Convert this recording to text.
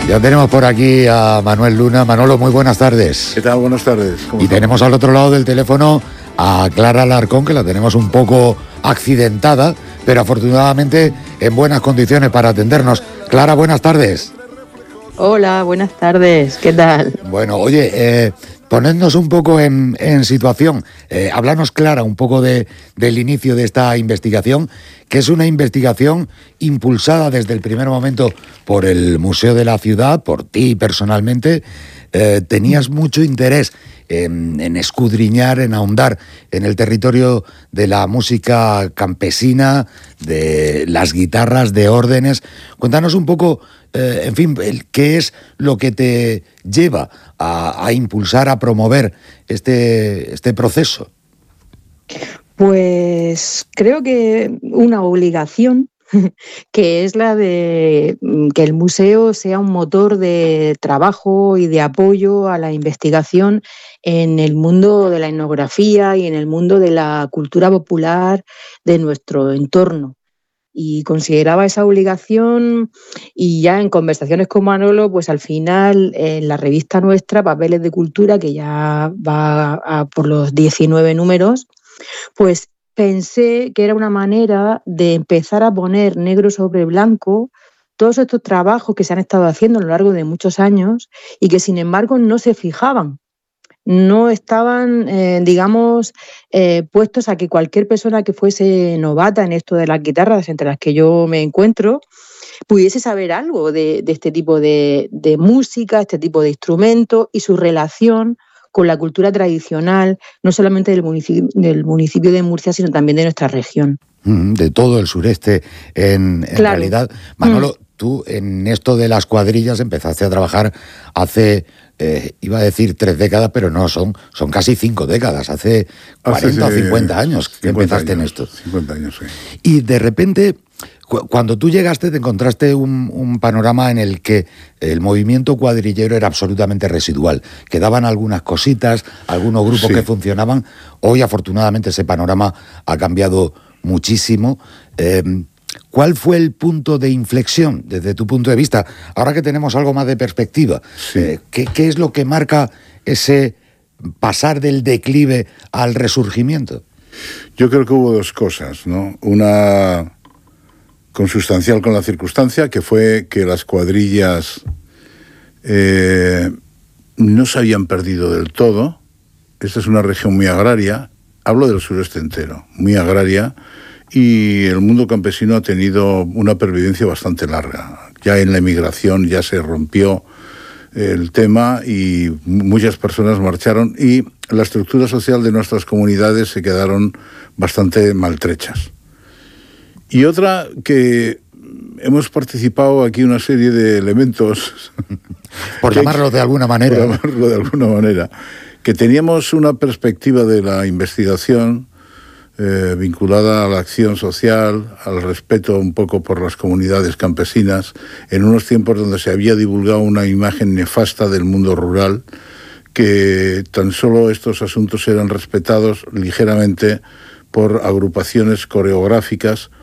Ya tenemos por aquí a Manuel Luna. Manolo, muy buenas tardes. ¿Qué tal? Buenas tardes. Y tenemos al otro lado del teléfono a Clara Alarcón, que la tenemos un poco accidentada, pero afortunadamente en buenas condiciones para atendernos. Clara, buenas tardes. Hola, buenas tardes. ¿Qué tal? Bueno, oye, ponednos un poco en situación. Háblanos, Clara, un poco del inicio de esta investigación, que es una investigación impulsada desde el primer momento por el Museo de la Ciudad, por ti personalmente. Tenías mucho interés en escudriñar, en ahondar en el territorio de la música campesina, de las guitarras, de órdenes. Cuéntanos un poco, en fin, qué es lo que te lleva a impulsar, a promover este proceso. Pues creo que una obligación, que es la de que el museo sea un motor de trabajo y de apoyo a la investigación en el mundo de la etnografía y en el mundo de la cultura popular de nuestro entorno. Y consideraba esa obligación, y ya en conversaciones con Manolo, pues al final en la revista nuestra, Papeles de Cultura, que ya va por los 19 números, pues pensé que era una manera de empezar a poner negro sobre blanco todos estos trabajos que se han estado haciendo a lo largo de muchos años y que sin embargo no se fijaban. No estaban, puestos a que cualquier persona que fuese novata en esto de las guitarras, entre las que yo me encuentro, pudiese saber algo de este tipo de música, este tipo de instrumentos y su relación con la cultura tradicional, no solamente del municipio de Murcia, sino también de nuestra región. De todo el sureste, en Claro. realidad. Manolo, tú en esto de las cuadrillas empezaste a trabajar hace, iba a decir 3 décadas, pero no, son casi 5 décadas, hace 40 o 50 años que empezaste en esto. 50 años, sí. Y de repente, cuando tú llegaste, te encontraste un panorama en el que el movimiento cuadrillero era absolutamente residual. Quedaban algunas cositas, algunos grupos que funcionaban. Hoy, afortunadamente, ese panorama ha cambiado muchísimo. ¿Cuál fue el punto de inflexión desde tu punto de vista? Ahora que tenemos algo más de perspectiva, ¿qué es lo que marca ese pasar del declive al resurgimiento? Yo creo que hubo 2 cosas, ¿no? Una consustancial con la circunstancia, que fue que las cuadrillas no se habían perdido del todo. Esta es una región muy agraria, hablo del sureste entero, muy agraria, y el mundo campesino ha tenido una pervivencia bastante larga. Ya en la emigración ya se rompió el tema y muchas personas marcharon y la estructura social de nuestras comunidades se quedaron bastante maltrechas. Y otra, que hemos participado aquí una serie de elementos... Por llamarlo de alguna manera. Por llamarlo de alguna manera. Que teníamos una perspectiva de la investigación vinculada a la acción social, al respeto un poco por las comunidades campesinas, en unos tiempos donde se había divulgado una imagen nefasta del mundo rural, que tan solo estos asuntos eran respetados ligeramente por agrupaciones coreográficas